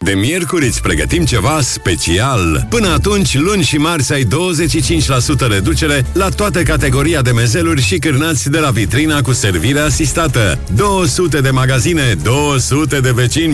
De miercuri îți pregătim ceva special. Până atunci, luni și marți ai 25% reducere la toată categoria de mezeluri și cârnați de la Vitrina cu servire asistată. 200 de magazine, 200 de vecini